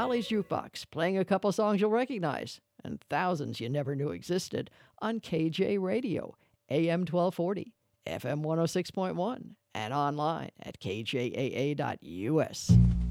Holly's Jukebox, playing a couple songs you'll recognize and thousands you never knew existed on KJ Radio, AM 1240, FM 106.1, and online at kjaa.us.